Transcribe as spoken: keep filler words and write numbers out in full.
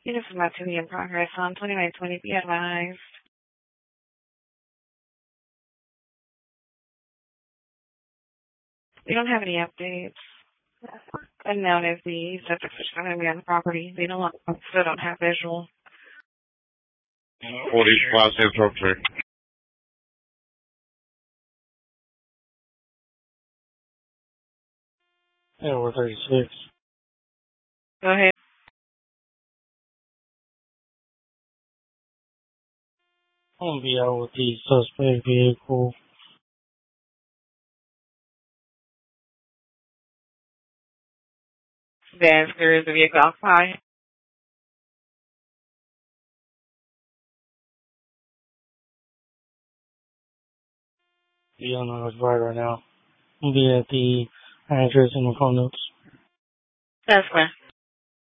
Units of activity in progress on twenty-nine twenty. Be advised. We don't have any updates. Unknown if the subject is going to be on the property. They don't still don't have visual. forty Plaza Infantry. Yeah, we're thirty-six. Go ahead. I'm going to be out with the suspect vehicle. Then there is a vehicle outside. Be on the right right now. I'm going to be at the address in the phone notes. That's fine.